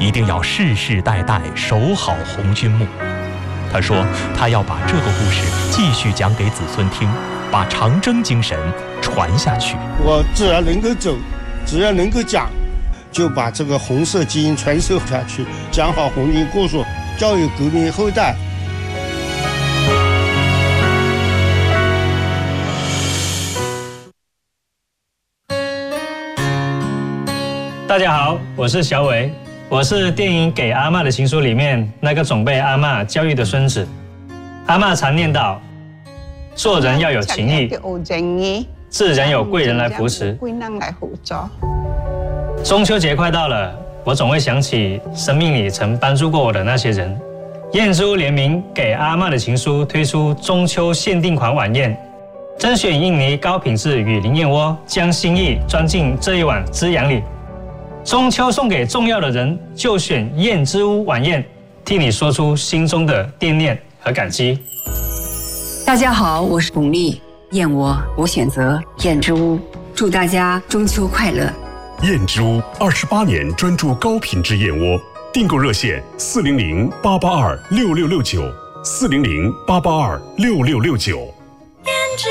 一定要世世代代守好红军墓。他说，他要把这个故事继续讲给子孙听，把长征精神传下去。 我只要能够走，只要能够讲，就把这个红色基因传授下去，讲好红军故事，教育革命后代。 大家好，我是小伟，我是电影《给阿嬷的情书》里面那个总被阿嬷教育的孙子。阿嬷常念叨，做人要有情义，自然有贵人来扶持。中秋节快到了，我总会想起生命里曾帮助过我的那些人。燕之屋联名《给阿嬷的情书》推出中秋限定款晚宴，甄选印尼高品质雨林燕窝，将心意装进这一碗滋养里。中秋送给重要的人，就选燕之屋晚宴，替你说出心中的惦念和感激。 大家好，我是巩俐，燕窝我选择燕之屋，祝大家中秋快乐。 燕之屋28年专注高品质燕窝，订购热线400-882-6669，400-882-6669。